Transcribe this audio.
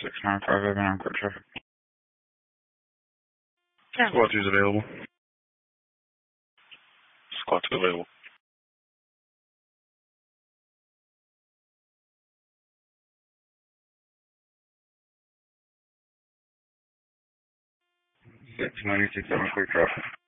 695 Evan on court traffic. Yeah. Squad 2's available. Squad 2 available. Six 96 Evan court traffic.